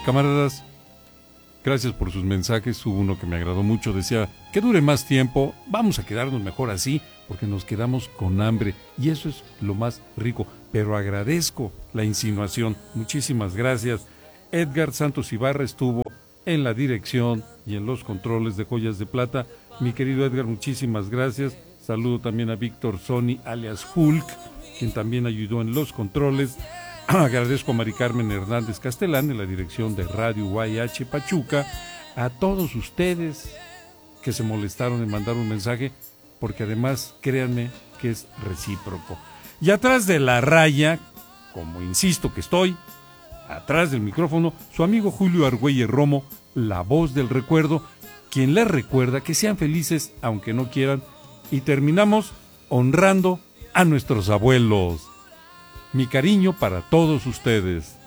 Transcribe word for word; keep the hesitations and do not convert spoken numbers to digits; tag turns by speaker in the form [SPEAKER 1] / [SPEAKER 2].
[SPEAKER 1] Camaradas, gracias por sus mensajes. Hubo uno que me agradó mucho, decía que dure más tiempo, vamos a quedarnos mejor así, porque nos quedamos con hambre y eso es lo más rico. Pero agradezco la insinuación, muchísimas gracias. Edgar Santos Ibarra estuvo en la dirección y en los controles de Joyas de Plata. Mi querido Edgar, muchísimas gracias. Saludo también a Víctor Sony, alias Hulk, quien también ayudó en los controles. Agradezco a Mari Carmen Hernández Castelán en la dirección de Radio U A H Pachuca. A todos ustedes que se molestaron en mandar un mensaje, porque además, créanme que es recíproco. Y atrás de la raya, como insisto que estoy, atrás del micrófono, su amigo Julio Argüelles Romo, la voz del recuerdo, quien les recuerda que sean felices aunque no quieran, y terminamos honrando a nuestros abuelos. Mi cariño para todos ustedes.